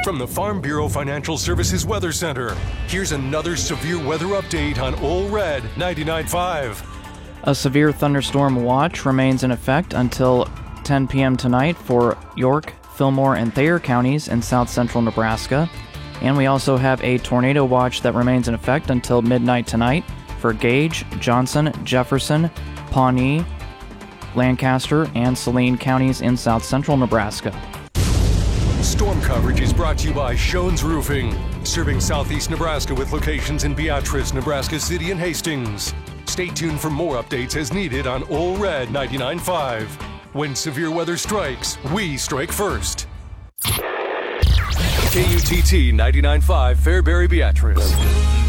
From the Farm Bureau Financial Services Weather Center, here's another severe weather update on Ole Red 99.5. A severe thunderstorm watch remains in effect until 10 p.m. tonight for York, Fillmore, and Thayer counties in south-central Nebraska. And we also have a tornado watch that remains in effect until midnight tonight for Gage, Johnson, Jefferson, Pawnee, Lancaster, and Saline counties in south-central Nebraska. Storm coverage is brought to you by Shones Roofing, serving southeast Nebraska with locations in Beatrice, Nebraska City, and Hastings. Stay tuned for more updates as needed on Ole Red 99.5. When severe weather strikes, we strike first. KUTT 99.5 Fairbury, Beatrice.